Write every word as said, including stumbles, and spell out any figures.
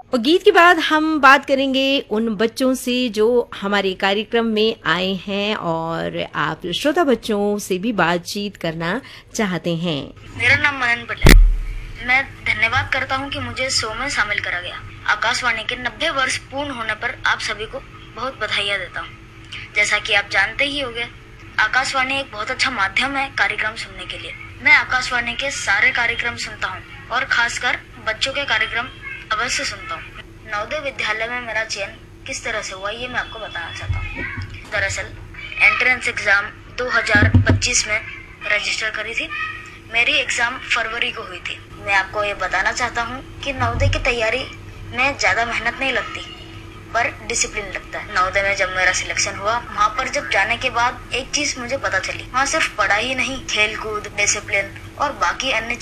और गीत के बाद हम बात करेंगे उन बच्चों से जो हमारे कार्यक्रम में आए हैं और आप श्रोता बच्चों से भी बातचीत करना चाहते हैं। मेरा नाम मनन पटेल है। मैं धन्यवाद करता हूं कि मुझे शो में शामिल करा गया। आकाशवाणी के नब्बे वर्ष पूर्ण होने पर आप सभी को बहुत बधाइयां देता हूं। जैसा कि आप जानते ही होंगे, आकाशवाणी एक बहुत अच्छा माध्यम है कार्यक्रम सुनने के लिए। मैं आकाशवाणी के सारे कार्यक्रम सुनता हूं और खासकर बच्चों के कार्यक्रम अवश्य सुनता हूँ। नवोदय विद्यालय में मेरा चयन किस तरह से हुआ ये मैं आपको बताना चाहता हूँ। दरअसल एंट्रेंस एग्जाम दो हज़ार पच्चीस में रजिस्टर करी थी। मेरी एग्जाम फरवरी को हुई थी। मैं आपको ये बताना चाहता हूँ कि नवोदय की तैयारी में ज्यादा मेहनत नहीं लगती, पर डिसिप्लिन लगता है। नवोदय में जब मेरा सिलेक्शन हुआ, वहाँ पर जब जाने के बाद एक चीज मुझे पता चली, वहाँ सिर्फ पढ़ाई ही नहीं, खेल कूद, डिसिप्लिन और बाकी अन्य